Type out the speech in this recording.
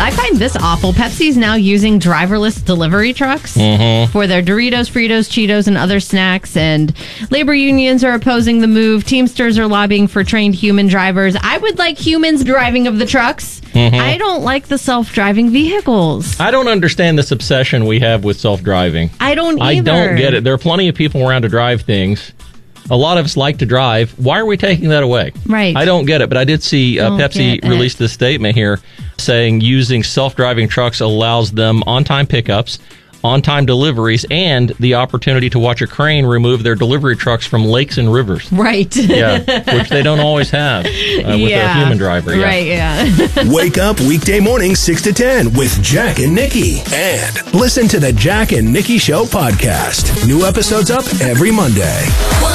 I find this awful. Pepsi's now using driverless delivery trucks for their Doritos, Fritos, Cheetos, and other snacks. And labor unions are opposing the move. Teamsters are lobbying for trained human drivers. I would like humans driving of the trucks. I don't like the self-driving vehicles. I don't understand this obsession we have with self-driving. I don't either. I don't get it. There are plenty of people around to drive things. A lot of us like to drive. Why are we taking that away? Right. I don't get it, but I did see Pepsi release this statement here saying using self-driving trucks allows them on-time pickups, on-time deliveries, and the opportunity to watch a crane remove their delivery trucks from lakes and rivers. Right. Yeah, which they don't always have with a human driver. Yeah. Right, yeah. Wake up weekday mornings 6 to 10 with Jack and Nikki. And listen to the Jack and Nikki Show podcast. New episodes up every Monday.